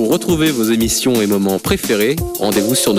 retrouver vos émissions et moments préférés, rendez-vous sur